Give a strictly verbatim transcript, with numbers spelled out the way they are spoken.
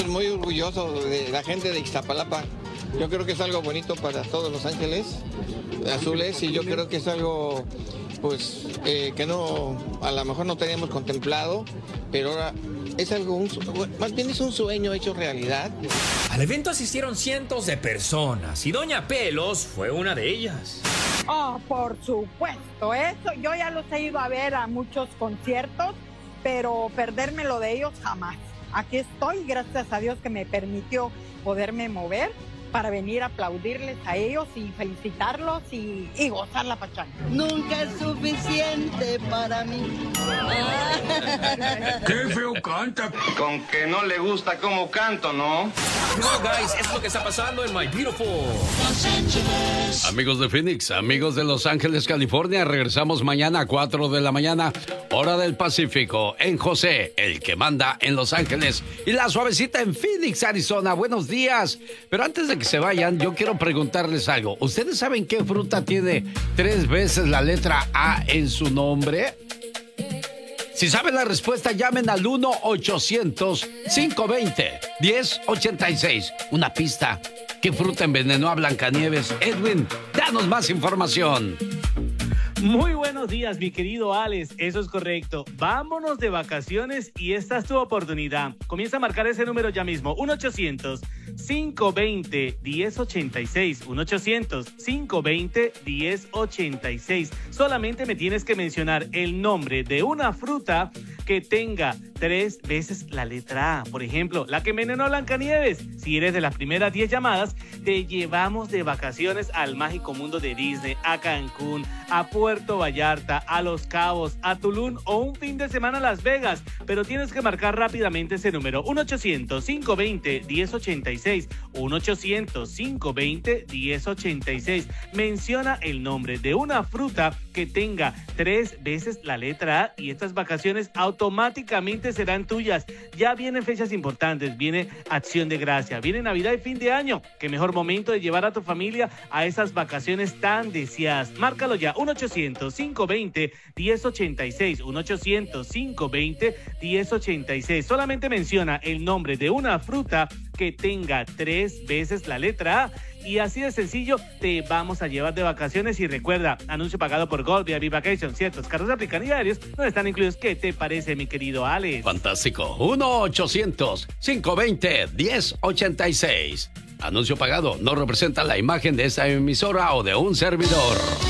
pues muy orgulloso de la gente de Iztapalapa. Yo creo que es algo bonito para todos Los Ángeles Azules y yo creo que es algo pues eh, que no, a lo mejor no teníamos contemplado, pero ahora es algo, un, más bien es un sueño hecho realidad. Al evento asistieron cientos de personas y Doña Pelos fue una de ellas. Oh, por supuesto, eso yo ya los he ido a ver a muchos conciertos, pero perdérmelo de ellos jamás. Aquí estoy, gracias a Dios que me permitió poderme mover para venir a aplaudirles a ellos y felicitarlos y, y gozar la pachanga. Nunca es suficiente para mí. ¡Qué feo canta! Con que no le gusta cómo canto, ¿no? No, guys, es lo que está pasando en My Beautiful Amigos de Phoenix, amigos de Los Ángeles, California, regresamos mañana a cuatro de la mañana, hora del Pacífico, en José, el que manda en Los Ángeles, y la suavecita en Phoenix, Arizona. Buenos días. Pero antes de que se vayan, yo quiero preguntarles algo. ¿Ustedes saben qué fruta tiene tres veces la letra A en su nombre? Si saben la respuesta, llamen al uno ochocientos, cinco veinte, diez ochenta y seis. Una pista. ¿Qué fruta envenenó a Blancanieves? Edwin, danos más información. Muy buenos días, mi querido Alex. Eso es correcto. Vámonos de vacaciones y esta es tu oportunidad. Comienza a marcar ese número ya mismo. uno ochocientos, cinco veinte, diez ochenta y seis. uno ochocientos, cinco veinte, diez ochenta y seis. Solamente me tienes que mencionar el nombre de una fruta que tenga tres veces la letra A. Por ejemplo, la que envenenó a Blancanieves. Si eres de las primeras diez llamadas, te llevamos de vacaciones al mágico mundo de Disney, a Cancún, a Puerto Vallarta, a Los Cabos, a Tulum o un fin de semana a Las Vegas. Pero tienes que marcar rápidamente ese número. uno ochocientos, cinco veinte, diez ochenta y seis. uno ochocientos, cinco veinte, diez ochenta y seis. Menciona el nombre de una fruta que tenga tres veces la letra A y estas vacaciones automáticamente serán tuyas. Ya vienen fechas importantes, viene Acción de Gracia, viene Navidad y fin de año. Qué mejor momento de llevar a tu familia a esas vacaciones tan deseadas. Márcalo ya, uno ochocientos, cinco veinte, diez ochenta y seis. uno ochocientos, cinco veinte, diez ochenta y seis. Solamente menciona el nombre de una fruta que tenga tres veces la letra A. Y así de sencillo te vamos a llevar de vacaciones. Y recuerda, anuncio pagado por Gold V I P Vacation. Ciertos carros aplican y diarios no están incluidos. ¿Qué te parece, mi querido Alex? Fantástico. uno ochocientos, cinco veinte, diez ochenta y seis. Anuncio pagado no representa la imagen de esta emisora o de un servidor.